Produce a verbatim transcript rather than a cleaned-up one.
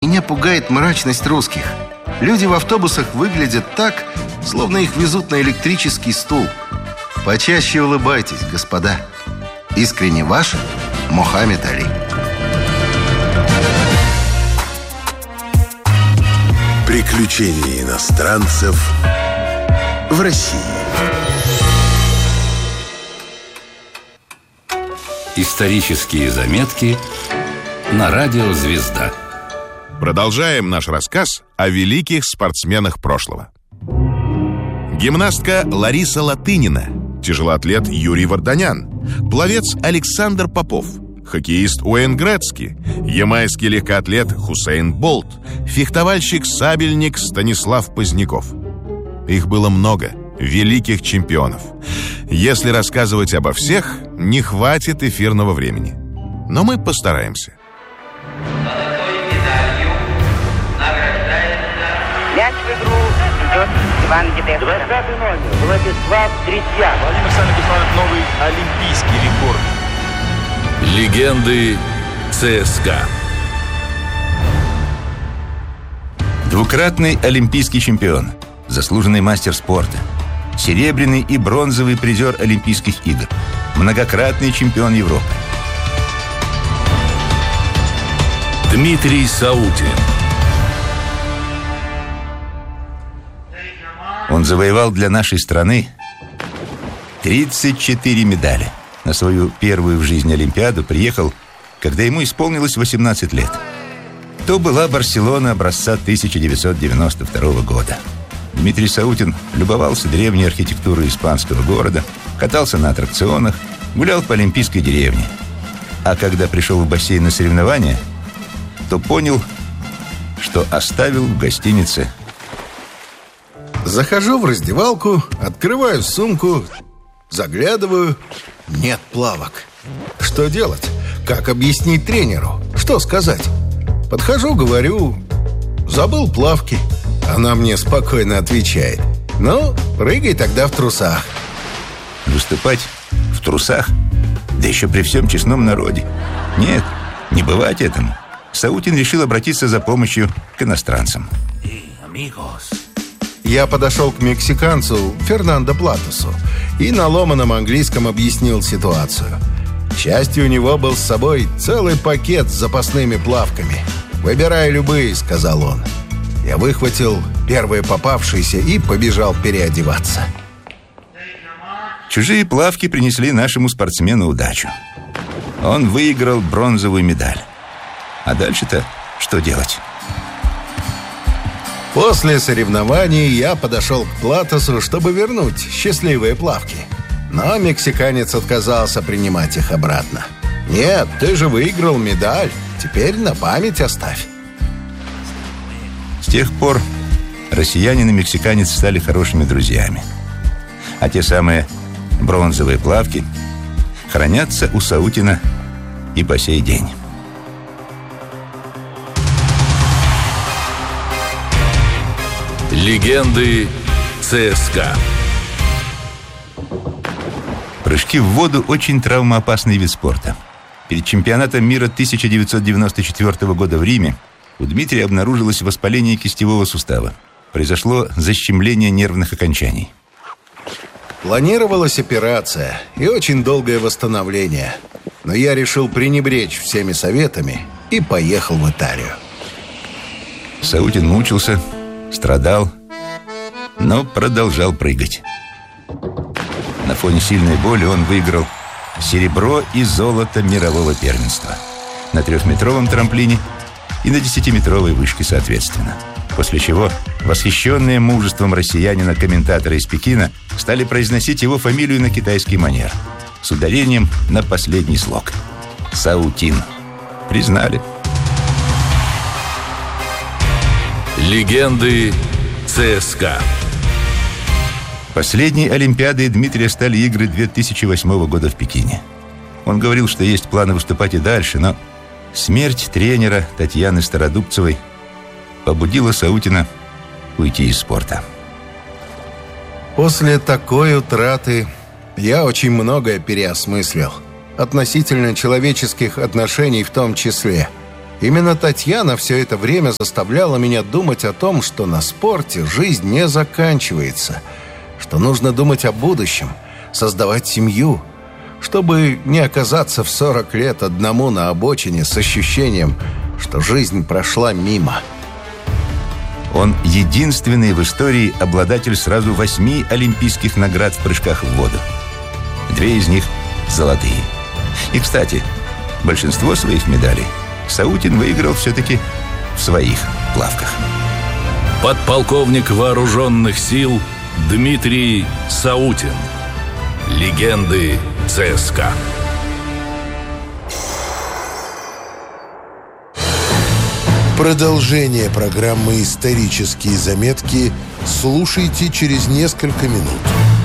Меня пугает мрачность русских. Люди в автобусах выглядят так, словно их везут на электрический стул. Почаще улыбайтесь, господа. Искренне ваш Мохаммед Али. Приключения иностранцев в России. Исторические заметки на радио «Звезда». Продолжаем наш рассказ о великих спортсменах прошлого. Гимнастка Лариса Латынина, тяжелоатлет Юрий Варданян, пловец Александр Попов, хоккеист Уэйн Грецки, ямайский легкоатлет Хусейн Болт, фехтовальщик-сабельник Станислав Поздняков. Их было много, великих чемпионов. Если рассказывать обо всех, не хватит эфирного времени. Но мы постараемся. Золотой медалью награждается... Мяч в игру идет Иван Дедевко. двадцатый номер Владислав Третьяк. Владимир Александрович установит новый олимпийский рекорд. Легенды ЦСКА. Двукратный олимпийский чемпион, заслуженный мастер спорта, серебряный и бронзовый призер Олимпийских игр, многократный чемпион Европы. Дмитрий Саутин. Он завоевал для нашей страны тридцать четыре медали. На свою первую в жизни Олимпиаду приехал, когда ему исполнилось восемнадцать лет. То была Барселона образца тысяча девятьсот девяносто второго года. Дмитрий Саутин любовался древней архитектурой испанского города, катался на аттракционах, гулял по Олимпийской деревне. А когда пришел в бассейн на соревнования, то понял, что оставил в гостинице. Захожу в раздевалку, открываю сумку, заглядываю. Нет плавок. Что делать? Как объяснить тренеру? Что сказать? Подхожу, говорю: забыл плавки. Она мне спокойно отвечает: ну, прыгай тогда в трусах. Выступать в трусах? Да еще при всем честном народе. Нет, не бывать этому. Саутин решил обратиться за помощью к иностранцам. Я подошел к мексиканцу Фернандо Платосу и на ломаном английском объяснил ситуацию. К счастью, у него был с собой целый пакет с запасными плавками. «Выбирай любые», — сказал он. Я выхватил первые попавшиеся и побежал переодеваться. Чужие плавки принесли нашему спортсмену удачу. Он выиграл бронзовую медаль. А дальше-то что делать? После соревнований я подошел к Платосу, чтобы вернуть счастливые плавки. Но мексиканец отказался принимать их обратно. «Нет, ты же выиграл медаль. Теперь на память оставь». С тех пор россиянин и мексиканец стали хорошими друзьями. А те самые бронзовые плавки хранятся у Саутина и по сей день. Легенды ЦСКА. Прыжки в воду – очень травмоопасный вид спорта. Перед чемпионатом мира тысяча девятьсот девяносто четвёртого года в Риме у Дмитрия обнаружилось воспаление кистевого сустава. Произошло защемление нервных окончаний. Планировалась операция и очень долгое восстановление. Но я решил пренебречь всеми советами и поехал в Италию. Саутин мучился, страдал, но продолжал прыгать. На фоне сильной боли он выиграл серебро и золото мирового первенства на трехметровом трамплине и на десятиметровой вышке соответственно. После чего восхищенные мужеством россиянина комментаторы из Пекина стали произносить его фамилию на китайский манер с ударением на последний слог. Саутин. Признали. Легенды ЦСКА. Последней Олимпиадой Дмитрия стали игры две тысячи восьмого года в Пекине. Он говорил, что есть планы выступать и дальше, но смерть тренера Татьяны Стародубцевой побудила Саутина уйти из спорта. После такой утраты я очень многое переосмыслил. Относительно человеческих отношений в том числе. Именно Татьяна все это время заставляла меня думать о том, что на спорте жизнь не заканчивается, что нужно думать о будущем, создавать семью, чтобы не оказаться в сорок лет одному на обочине с ощущением, что жизнь прошла мимо. Он единственный в истории обладатель сразу восьми олимпийских наград в прыжках в воду. Две из них золотые. И, кстати, большинство своих медалей Саутин выиграл все-таки в своих плавках. Подполковник вооруженных сил Дмитрий Саутин. Легенды ЦСКА. Продолжение программы «Исторические заметки» слушайте через несколько минут.